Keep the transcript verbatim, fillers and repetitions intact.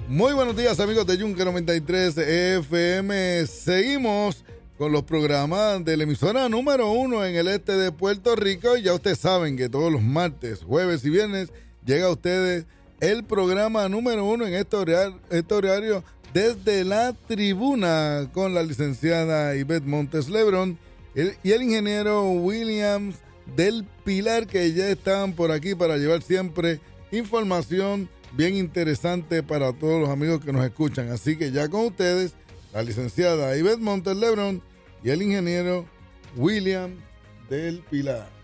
Muy buenos días, amigos de Yunque noventa y tres F M. Seguimos con los programas de la emisora número uno en el este de Puerto Rico. Y ya ustedes saben que todos los martes, jueves y viernes llega a ustedes el programa número uno en este horario, este horario desde la tribuna con la licenciada Ivette Montes Lebrón el, y el ingeniero Williams del Pilar, que ya están por aquí para llevar siempre información bien interesante para todos los amigos que nos escuchan. Así que ya con ustedes, la licenciada Ivette Montes Lebrón y el ingeniero William del Pilar.